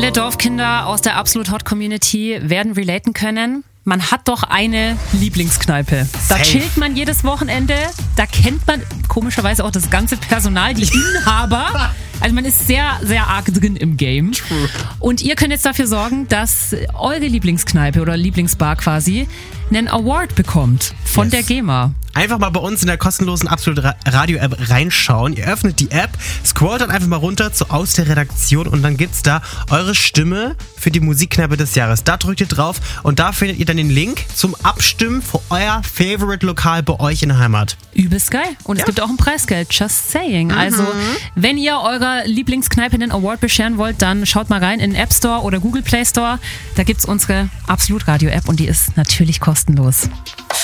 Alle Dorfkinder aus der Absolut Hot Community werden relaten können. Man hat doch eine Lieblingskneipe. Da chillt man jedes Wochenende. Da kennt man komischerweise auch das ganze Personal, die Inhaber. Also man ist sehr, sehr arg drin im Game. True. Und ihr könnt jetzt dafür sorgen, dass eure Lieblingskneipe oder Lieblingsbar quasi einen Award bekommt von der GEMA. Einfach mal bei uns in der kostenlosen Absolut Radio App reinschauen. Ihr öffnet die App, scrollt dann einfach mal runter zu Aus der Redaktion und dann gibt's da eure Stimme für die Musikkneipe des Jahres. Da drückt ihr drauf und da findet ihr dann den Link zum Abstimmen für euer Favorite-Lokal bei euch in der Heimat. Übelst geil. Und es gibt auch ein Preisgeld. Just saying. Also, wenn ihr eurer Lieblingskneipe einen Award bescheren wollt, dann schaut mal rein in den App Store oder Google Play Store. Da gibt's unsere Absolut Radio App und die ist natürlich kostenlos.